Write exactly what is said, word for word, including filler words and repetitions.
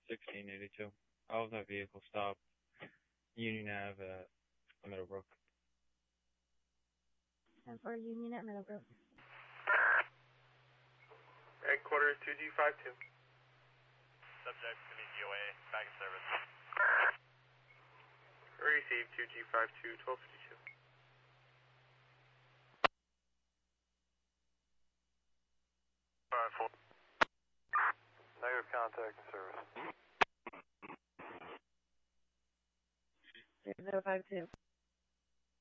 sixteen eighty-two. I was at vehicle stop, Union Ave at Middlebrook. And for Union at Middlebrook. Headquarters two G five two. Subject to meet D O A, back in service. Receive two G five two, twelve fifty-two. Five four. Negative contact in service. zero five two.